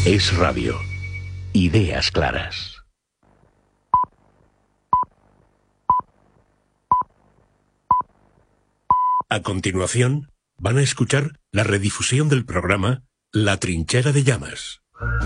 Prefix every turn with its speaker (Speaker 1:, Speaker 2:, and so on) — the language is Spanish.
Speaker 1: Es Radio. Ideas claras. A continuación, van a escuchar la redifusión del programa La Trinchera de Llamas.